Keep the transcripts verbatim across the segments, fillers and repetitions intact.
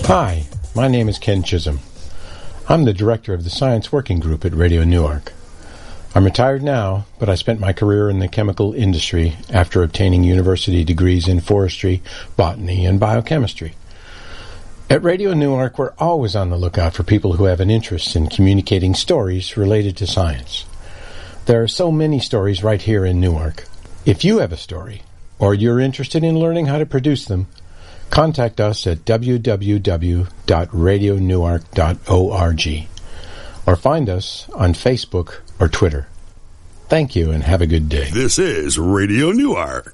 Hi, my name is Ken Chisholm. I'm the director of the Science Working Group at Radio Newark. I'm retired now, but I spent my career in the chemical industry after obtaining university degrees in forestry, botany, and biochemistry. At Radio Newark, we're always on the lookout for people who have an interest in communicating stories related to science. There are so many stories right here in Newark. If you have a story, or you're interested in learning how to produce them, contact us at w w w dot radio newark dot org or find us on Facebook or Twitter. Thank you and have a good day. This is Radio Newark.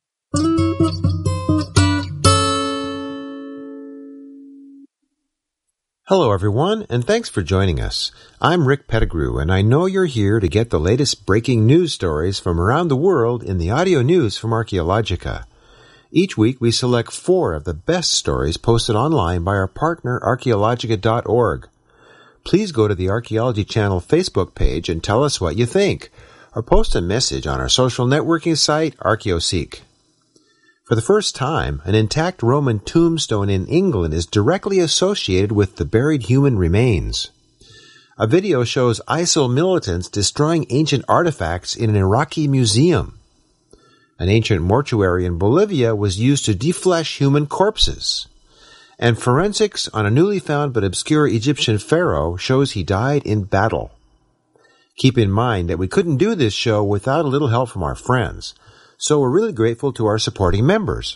Hello, everyone, and thanks for joining us. I'm Rick Pettigrew, and I know you're here to get the latest breaking news stories from around the world in the audio news from Archaeologica. Each week, we select four of the best stories posted online by our partner, archaeologica dot org. Please go to the Archaeology Channel Facebook page and tell us what you think, or post a message on our social networking site, ArchaeoSeek. For the first time, an intact Roman tombstone in England is directly associated with the buried human remains. A video shows ISIL militants destroying ancient artifacts in an Iraqi museum. An ancient mortuary in Bolivia was used to deflesh human corpses. And forensics on a newly found but obscure Egyptian pharaoh shows he died in battle. Keep in mind that we couldn't do this show without a little help from our friends, so we're really grateful to our supporting members.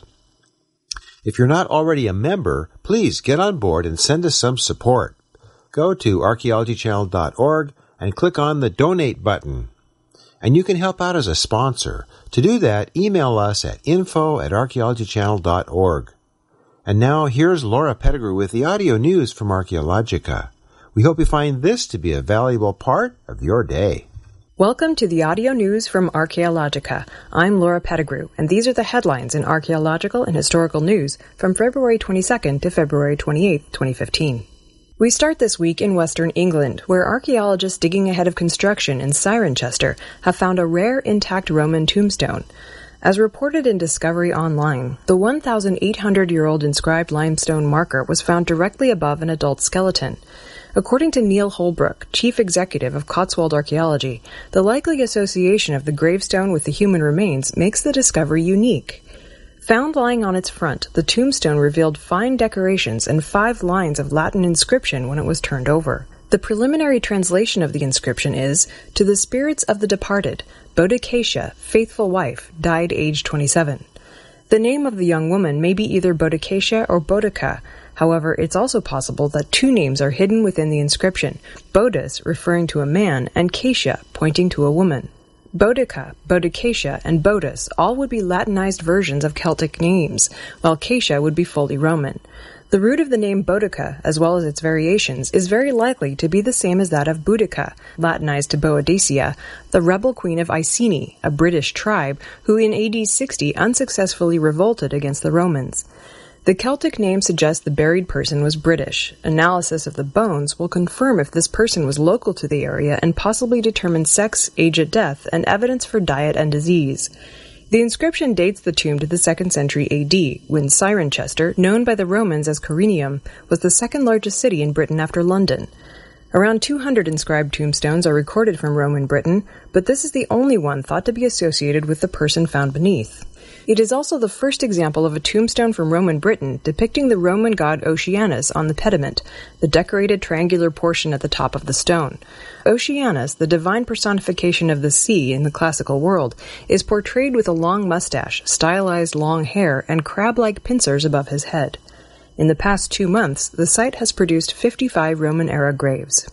If you're not already a member, please get on board and send us some support. Go to archaeology channel dot org and click on the Donate button. And you can help out as a sponsor. To do that, email us at info at archaeology channel dot org. And now, here's Laura Pettigrew with the audio news from Archaeologica. We hope you find this to be a valuable part of your day. Welcome to the audio news from Archaeologica. I'm Laura Pettigrew, and these are the headlines in archaeological and historical news from February twenty-second to February twenty-eighth, twenty fifteen. We start this week in western England, where archaeologists digging ahead of construction in Cirencester have found a rare intact Roman tombstone. As reported in Discovery Online, the one thousand eight hundred year old inscribed limestone marker was found directly above an adult skeleton. According to Neil Holbrook, chief executive of Cotswold Archaeology, the likely association of the gravestone with the human remains makes the discovery unique. Found lying on its front, the tombstone revealed fine decorations and five lines of Latin inscription when it was turned over. The preliminary translation of the inscription is, "To the spirits of the departed, Boadicea, faithful wife, died aged twenty-seven. The name of the young woman may be either Boadicea or Boudica. However, it's also possible that two names are hidden within the inscription, Bodus referring to a man and Caecia pointing to a woman. Boudica, Boadicea, and Bodus all would be Latinized versions of Celtic names, while Caecia would be fully Roman. The root of the name Boudica, as well as its variations, is very likely to be the same as that of Boudica, Latinized to Boadicea, the rebel queen of Iceni, a British tribe, who in A D sixty unsuccessfully revolted against the Romans. The Celtic name suggests the buried person was British. Analysis of the bones will confirm if this person was local to the area and possibly determine sex, age at death, and evidence for diet and disease. The inscription dates the tomb to the second century A D, when Cirencester, known by the Romans as Corinium, was the second largest city in Britain after London. Around two hundred inscribed tombstones are recorded from Roman Britain, but this is the only one thought to be associated with the person found beneath. It is also the first example of a tombstone from Roman Britain depicting the Roman god Oceanus on the pediment, the decorated triangular portion at the top of the stone. Oceanus, the divine personification of the sea in the classical world, is portrayed with a long mustache, stylized long hair, and crab-like pincers above his head. In the past two months, the site has produced fifty-five Roman-era graves.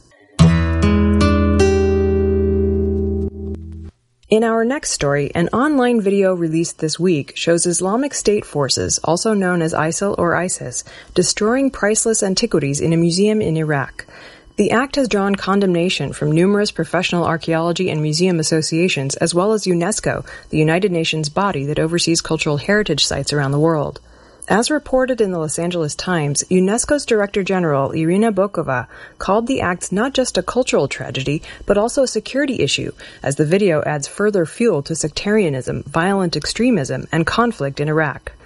In our next story, an online video released this week shows Islamic State forces, also known as ISIL or ISIS, destroying priceless antiquities in a museum in Iraq. The act has drawn condemnation from numerous professional archaeology and museum associations, as well as UNESCO, the United Nations body that oversees cultural heritage sites around the world. As reported in the Los Angeles Times, UNESCO's Director General, Irina Bokova, called the acts not just a cultural tragedy, but also a security issue, as the video adds further fuel to sectarianism, violent extremism, and conflict in Iraq.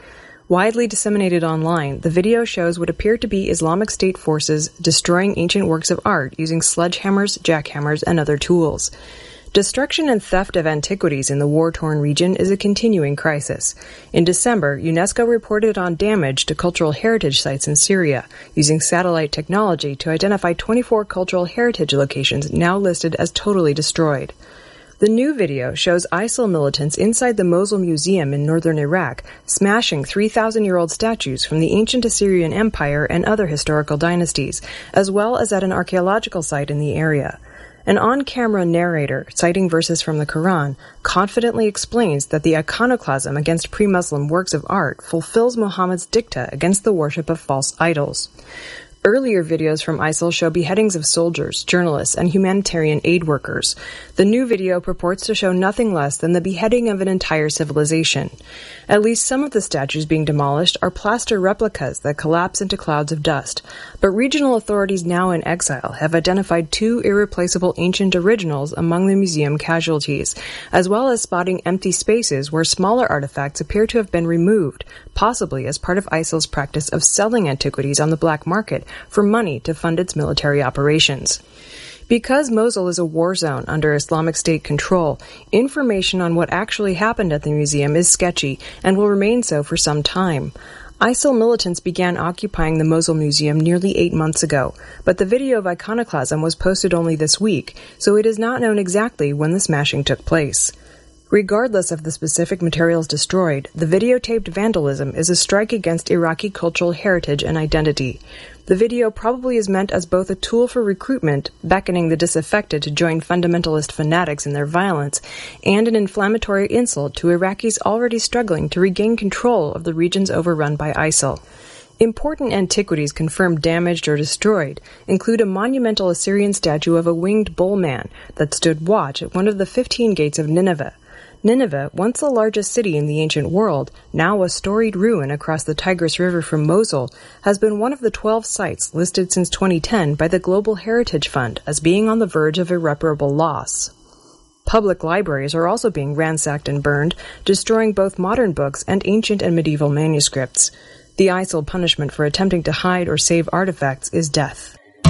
Widely disseminated online, the video shows what appear to be Islamic State forces destroying ancient works of art using sledgehammers, jackhammers, and other tools. Destruction and theft of antiquities in the war-torn region is a continuing crisis. In December, UNESCO reported on damage to cultural heritage sites in Syria, using satellite technology to identify twenty-four cultural heritage locations now listed as totally destroyed. The new video shows ISIL militants inside the Mosul Museum in northern Iraq smashing three thousand year old statues from the ancient Assyrian Empire and other historical dynasties, as well as at an archaeological site in the area. An on-camera narrator, citing verses from the Quran, confidently explains that the iconoclasm against pre-Muslim works of art fulfills Muhammad's dicta against the worship of false idols. Earlier videos from ISIL show beheadings of soldiers, journalists, and humanitarian aid workers. The new video purports to show nothing less than the beheading of an entire civilization. At least some of the statues being demolished are plaster replicas that collapse into clouds of dust, but regional authorities now in exile have identified two irreplaceable ancient originals among the museum casualties, as well as spotting empty spaces where smaller artifacts appear to have been removed, possibly as part of ISIL's practice of selling antiquities on the black market for money to fund its military operations. Because Mosul is a war zone under Islamic State control, information on what actually happened at the museum is sketchy and will remain so for some time. ISIL militants began occupying the Mosul Museum nearly eight months ago, but the video of iconoclasm was posted only this week, so it is not known exactly when the smashing took place. Regardless of the specific materials destroyed, the videotaped vandalism is a strike against Iraqi cultural heritage and identity. The video probably is meant as both a tool for recruitment, beckoning the disaffected to join fundamentalist fanatics in their violence, and an inflammatory insult to Iraqis already struggling to regain control of the regions overrun by ISIL. Important antiquities confirmed damaged or destroyed include a monumental Assyrian statue of a winged bull man that stood watch at one of the fifteen gates of Nineveh. Nineveh, once the largest city in the ancient world, now a storied ruin across the Tigris River from Mosul, has been one of the twelve sites listed since twenty ten by the Global Heritage Fund as being on the verge of irreparable loss. Public libraries are also being ransacked and burned, destroying both modern books and ancient and medieval manuscripts. The ISIL punishment for attempting to hide or save artifacts is death.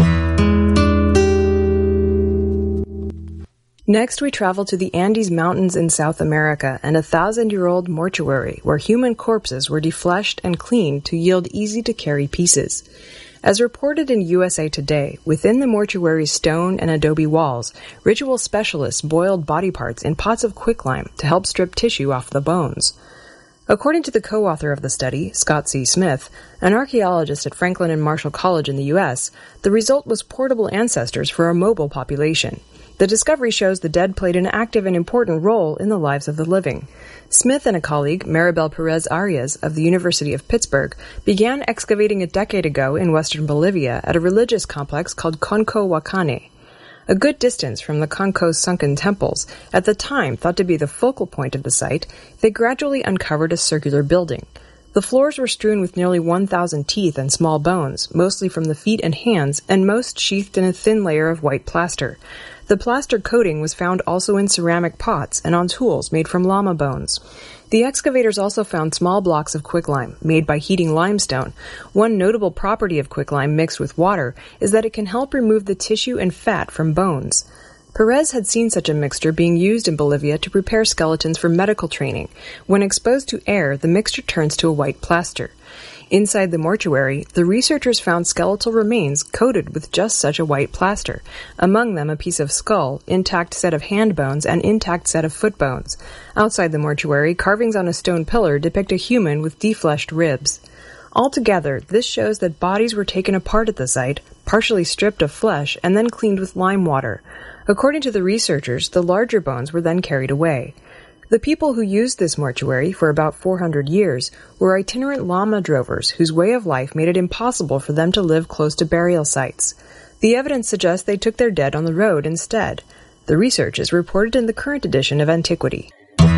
Next, we travel to the Andes Mountains in South America and a thousand-year-old mortuary where human corpses were defleshed and cleaned to yield easy-to-carry pieces. As reported in U S A Today, within the mortuary's stone and adobe walls, ritual specialists boiled body parts in pots of quicklime to help strip tissue off the bones. According to the co-author of the study, Scott C. Smith, an archaeologist at Franklin and Marshall College in the U S, the result was portable ancestors for a mobile population. The discovery shows the dead played an active and important role in the lives of the living. Smith and a colleague, Maribel Perez Arias of the University of Pittsburgh, began excavating a decade ago in western Bolivia at a religious complex called Conco Huacane. A good distance from the Conco's sunken temples, at the time thought to be the focal point of the site, they gradually uncovered a circular building. The floors were strewn with nearly one thousand teeth and small bones, mostly from the feet and hands, and most sheathed in a thin layer of white plaster. The plaster coating was found also in ceramic pots and on tools made from llama bones. The excavators also found small blocks of quicklime, made by heating limestone. One notable property of quicklime mixed with water is that it can help remove the tissue and fat from bones. Perez had seen such a mixture being used in Bolivia to prepare skeletons for medical training. When exposed to air, the mixture turns to a white plaster. Inside the mortuary, the researchers found skeletal remains coated with just such a white plaster, among them a piece of skull, intact set of hand bones, and intact set of foot bones. Outside the mortuary, carvings on a stone pillar depict a human with defleshed ribs. Altogether, this shows that bodies were taken apart at the site, partially stripped of flesh, and then cleaned with lime water. According to the researchers, the larger bones were then carried away. The people who used this mortuary for about four hundred years were itinerant llama drovers whose way of life made it impossible for them to live close to burial sites. The evidence suggests they took their dead on the road instead. The research is reported in the current edition of Antiquity.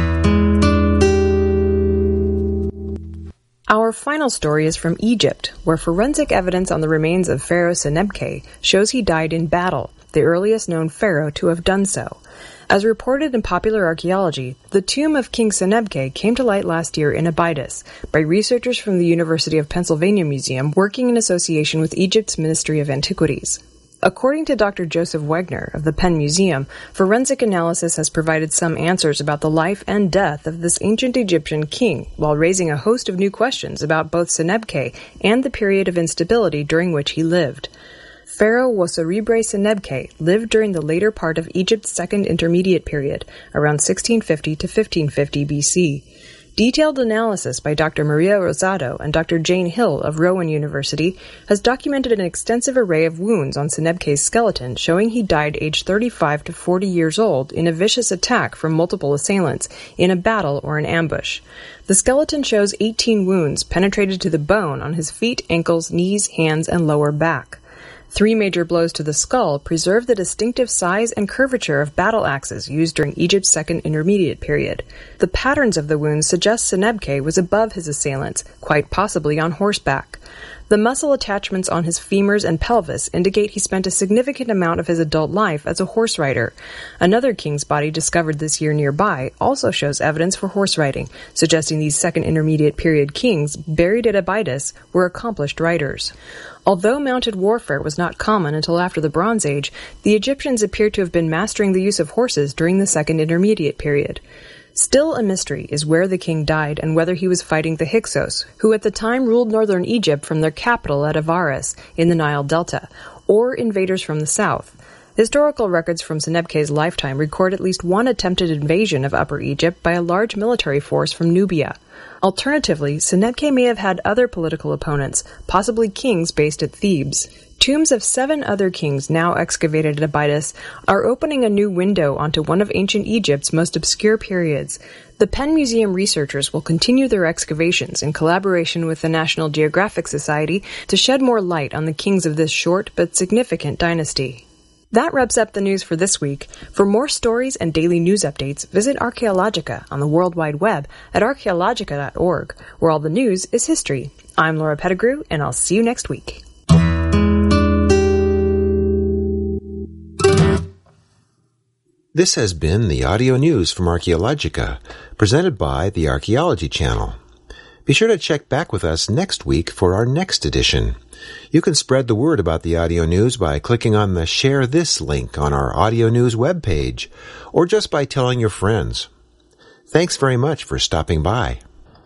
Our final story is from Egypt, where forensic evidence on the remains of Pharaoh Senebkhe shows he died in battle, the earliest known pharaoh to have done so. As reported in Popular Archaeology, the tomb of King Senebkay came to light last year in Abydos by researchers from the University of Pennsylvania Museum working in association with Egypt's Ministry of Antiquities. According to Doctor Joseph Wegner of the Penn Museum, forensic analysis has provided some answers about the life and death of this ancient Egyptian king, while raising a host of new questions about both Senebkay and the period of instability during which he lived. Pharaoh Woserebre Senebkay lived during the later part of Egypt's Second Intermediate Period, around sixteen fifty to fifteen fifty B C. Detailed analysis by Doctor Maria Rosado and Doctor Jane Hill of Rowan University has documented an extensive array of wounds on Senebkay's skeleton, showing he died aged thirty-five to forty years old in a vicious attack from multiple assailants in a battle or an ambush. The skeleton shows eighteen wounds penetrated to the bone on his feet, ankles, knees, hands, and lower back. Three major blows to the skull preserve the distinctive size and curvature of battle axes used during Egypt's Second Intermediate Period. The patterns of the wounds suggest Senebkay was above his assailants, quite possibly on horseback. The muscle attachments on his femurs and pelvis indicate he spent a significant amount of his adult life as a horse rider. Another king's body discovered this year nearby also shows evidence for horse riding, suggesting these Second Intermediate Period kings buried at Abydos were accomplished riders. Although mounted warfare was not common until after the Bronze Age, the Egyptians appear to have been mastering the use of horses during the Second Intermediate Period. Still a mystery is where the king died and whether he was fighting the Hyksos, who at the time ruled northern Egypt from their capital at Avaris in the Nile Delta, or invaders from the south. Historical records from Senebkay's lifetime record at least one attempted invasion of Upper Egypt by a large military force from Nubia. Alternatively, Senebkay may have had other political opponents, possibly kings based at Thebes. Tombs of seven other kings now excavated at Abydos are opening a new window onto one of ancient Egypt's most obscure periods. The Penn Museum researchers will continue their excavations in collaboration with the National Geographic Society to shed more light on the kings of this short but significant dynasty. That wraps up the news for this week. For more stories and daily news updates, visit Archaeologica on the World Wide Web at archaeologica dot org, where all the news is history. I'm Laura Pettigrew, and I'll see you next week. This has been the audio news from Archaeologica, presented by the Archaeology Channel. Be sure to check back with us next week for our next edition. You can spread the word about the audio news by clicking on the Share This link on our audio news webpage, or just by telling your friends. Thanks very much for stopping by.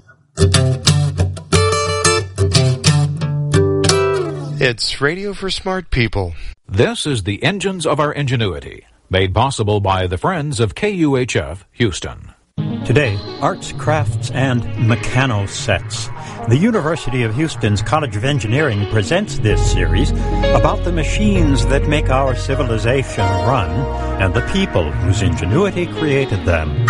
It's Radio for Smart People. This is the Engines of Our Ingenuity, made possible by the Friends of K U H F Houston. Today, arts, crafts, and mechano sets. The University of Houston's College of Engineering presents this series about the machines that make our civilization run and the people whose ingenuity created them.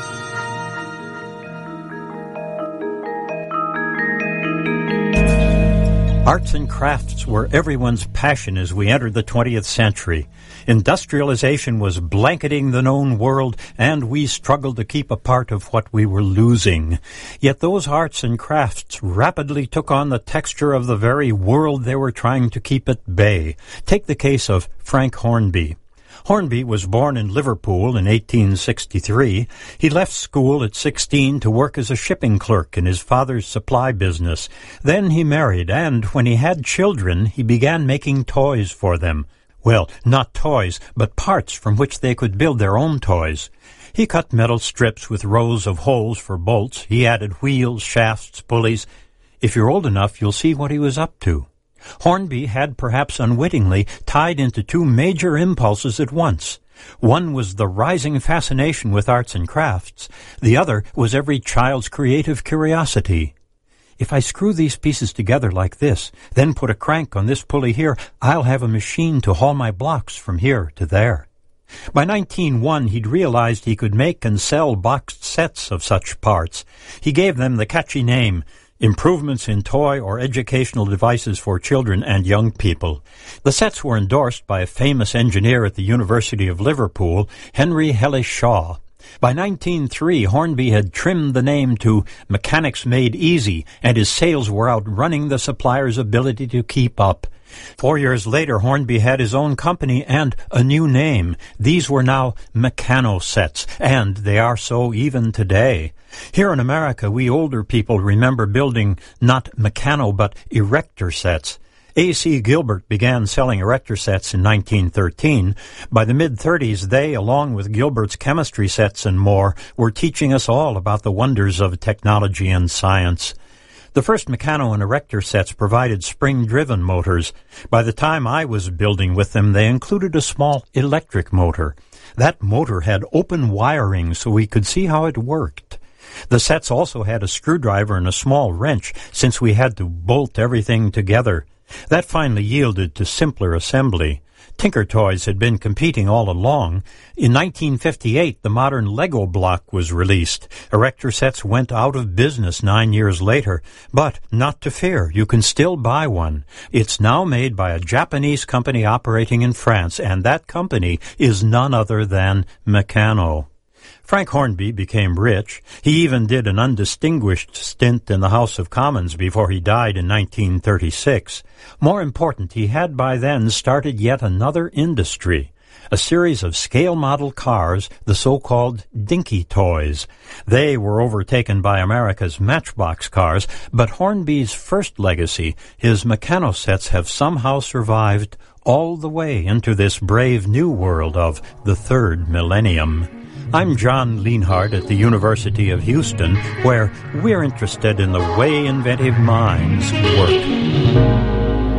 Arts and crafts were everyone's passion as we entered the twentieth century. Industrialization was blanketing the known world, and we struggled to keep a part of what we were losing. Yet those arts and crafts rapidly took on the texture of the very world they were trying to keep at bay. Take the case of Frank Hornby. Hornby was born in Liverpool in eighteen sixty-three. He left school at sixteen to work as a shipping clerk in his father's supply business. Then he married, and when he had children, he began making toys for them. Well, not toys, but parts from which they could build their own toys. He cut metal strips with rows of holes for bolts. He added wheels, shafts, pulleys. If you're old enough, you'll see what he was up to. Hornby had, perhaps unwittingly, tied into two major impulses at once. One was the rising fascination with arts and crafts. The other was every child's creative curiosity. If I screw these pieces together like this, then put a crank on this pulley here, I'll have a machine to haul my blocks from here to there. By nineteen oh one, he'd realized he could make and sell boxed sets of such parts. He gave them the catchy name, Improvements in Toy or Educational Devices for Children and Young People. The sets were endorsed by a famous engineer at the University of Liverpool, Henry Hellish Shaw. By nineteen oh three, Hornby had trimmed the name to Mechanics Made Easy, and his sales were outrunning the supplier's ability to keep up. Four years later, Hornby had his own company and a new name. These were now Meccano sets, and they are so even today. Here in America, we older people remember building not Meccano but erector sets. A C Gilbert began selling erector sets in nineteen thirteen. By the mid-thirties, they, along with Gilbert's chemistry sets and more, were teaching us all about the wonders of technology and science. The first Meccano and erector sets provided spring-driven motors. By the time I was building with them, they included a small electric motor. That motor had open wiring so we could see how it worked. The sets also had a screwdriver and a small wrench, since we had to bolt everything together. That finally yielded to simpler assembly. Tinker Toys had been competing all along. In nineteen fifty-eight, the modern Lego block was released. Erector sets went out of business nine years later, but not to fear, you can still buy one. It's now made by a Japanese company operating in France, and that company is none other than Meccano. Frank Hornby became rich. He even did an undistinguished stint in the House of Commons before he died in nineteen thirty-six. More important, he had by then started yet another industry, a series of scale-model cars, the so-called Dinky Toys. They were overtaken by America's Matchbox cars, but Hornby's first legacy, his Meccano sets, have somehow survived all the way into this brave new world of the third millennium. I'm John Lienhardt at the University of Houston, where we're interested in the way inventive minds work.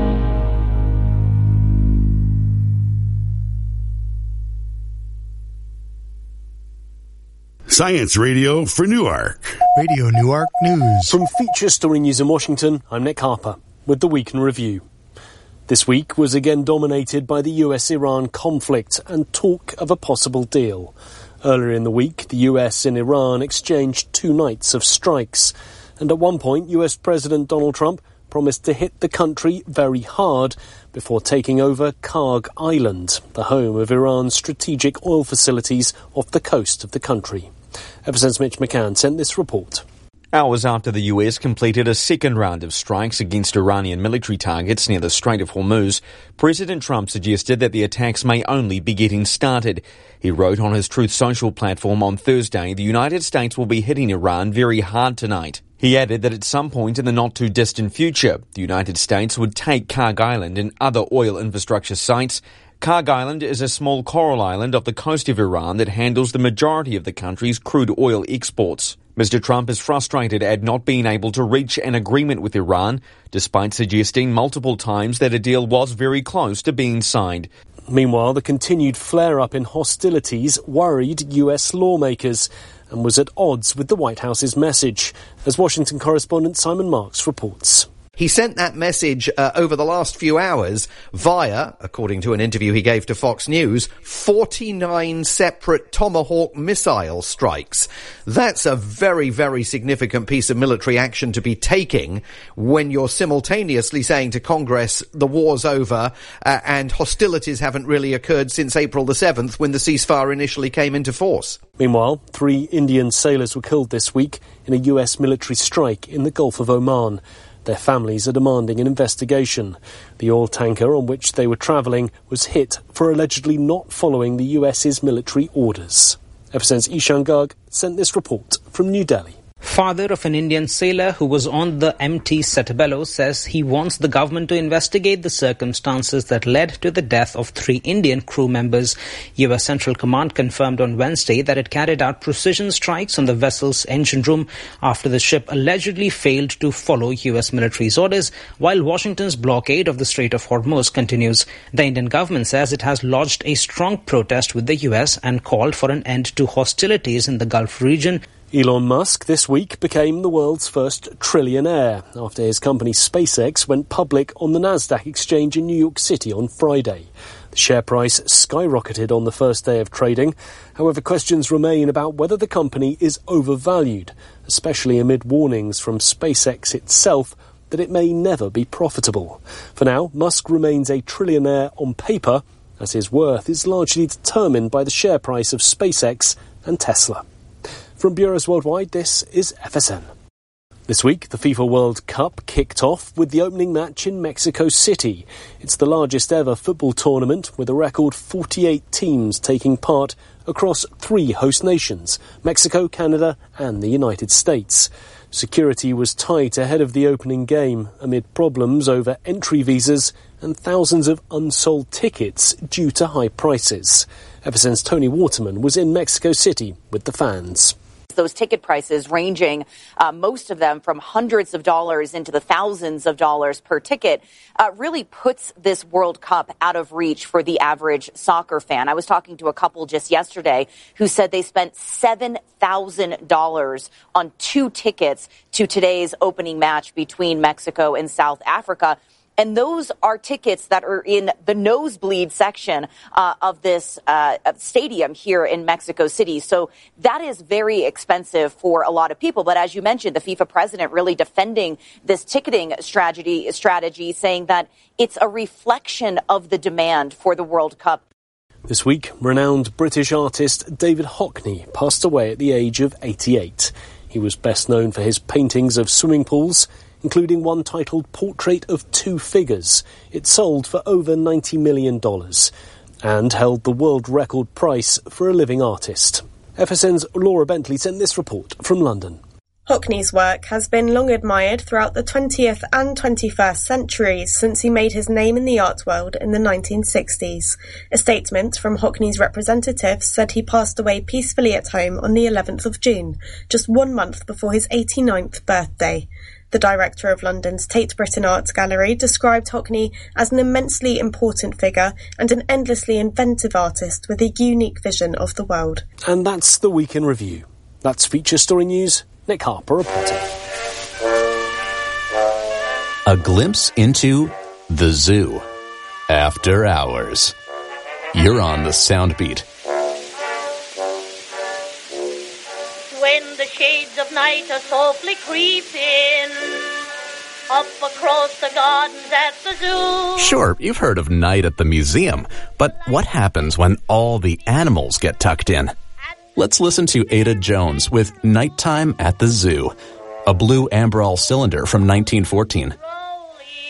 Science Radio for Newark. Radio Newark News. From Feature Story News in Washington, I'm Nick Harper with the Week in Review. This week was again dominated by the U S Iran conflict and talk of a possible deal. Earlier in the week, the U S and Iran exchanged two nights of strikes. And at one point, U S President Donald Trump promised to hit the country very hard before taking over Karg Island, the home of Iran's strategic oil facilities off the coast of the country. Eversense Mitch McCann sent this report. Hours after the U S completed a second round of strikes against Iranian military targets near the Strait of Hormuz, President Trump suggested that the attacks may only be getting started. He wrote on his Truth Social platform on Thursday, the United States will be hitting Iran very hard tonight. He added that at some point in the not-too-distant future, the United States would take Karg Island and other oil infrastructure sites. Karg Island is a small coral island off the coast of Iran that handles the majority of the country's crude oil exports. Mister Trump is frustrated at not being able to reach an agreement with Iran, despite suggesting multiple times that a deal was very close to being signed. Meanwhile, the continued flare-up in hostilities worried U S lawmakers and was at odds with the White House's message, as Washington correspondent Simon Marks reports. He sent that message uh, over the last few hours via, according to an interview he gave to Fox News, forty-nine separate Tomahawk missile strikes. That's a very, very significant piece of military action to be taking when you're simultaneously saying to Congress the war's over uh, and hostilities haven't really occurred since April the seventh when the ceasefire initially came into force. Meanwhile, three Indian sailors were killed this week in a U S military strike in the Gulf of Oman. Their families are demanding an investigation. The oil tanker on which they were travelling was hit for allegedly not following the U S's military orders. Eversense Ishan Garg sent this report from New Delhi. Father of an Indian sailor who was on the M T Setabelo says he wants the government to investigate the circumstances that led to the death of three Indian crew members. U S Central Command confirmed on Wednesday that it carried out precision strikes on the vessel's engine room after the ship allegedly failed to follow U S military's orders, while Washington's blockade of the Strait of Hormuz continues. The Indian government says it has lodged a strong protest with the U S and called for an end to hostilities in the Gulf region. Elon Musk this week became the world's first trillionaire after his company SpaceX went public on the Nasdaq exchange in New York City on Friday. The share price skyrocketed on the first day of trading. However, questions remain about whether the company is overvalued, especially amid warnings from SpaceX itself that it may never be profitable. For now, Musk remains a trillionaire on paper, as his worth is largely determined by the share price of SpaceX and Tesla. From Bureaus Worldwide, this is F S N. This week, the FIFA World Cup kicked off with the opening match in Mexico City. It's the largest ever football tournament, with a record forty-eight teams taking part across three host nations, Mexico, Canada and the United States. Security was tight ahead of the opening game amid problems over entry visas and thousands of unsold tickets due to high prices. F S N's Tony Waterman was in Mexico City with the fans. Those ticket prices ranging, uh, most of them from hundreds of dollars into the thousands of dollars per ticket, uh, really puts this World Cup out of reach for the average soccer fan. I was talking to a couple just yesterday who said they spent seven thousand dollars on two tickets to today's opening match between Mexico and South Africa. And those are tickets that are in the nosebleed section uh, of this uh, stadium here in Mexico City. So that is very expensive for a lot of people. But as you mentioned, the FIFA president really defending this ticketing strategy, strategy, saying that it's a reflection of the demand for the World Cup. This week, renowned British artist David Hockney passed away at the age of eighty-eight. He was best known for his paintings of swimming pools, including one titled Portrait of Two Figures. It sold for over ninety million dollars and held the world record price for a living artist. F S N's Laura Bentley sent this report from London. Hockney's work has been long admired throughout the twentieth and twenty-first centuries since he made his name in the art world in the nineteen sixties. A statement from Hockney's representatives said he passed away peacefully at home on the eleventh of June, just one month before his eighty-ninth birthday. The director of London's Tate Britain Art Gallery described Hockney as an immensely important figure and an endlessly inventive artist with a unique vision of the world. And that's the Week in Review. That's Feature Story News. Nick Harper reporting. A glimpse into the zoo. After hours. You're on the Soundbeat. When the shades of night are softly creeping up across the gardens at the zoo. Sure, you've heard of Night at the Museum, but what happens when all the animals get tucked in? Let's listen to Ada Jones with Nighttime at the Zoo, a blue Amberol cylinder from nineteen fourteen.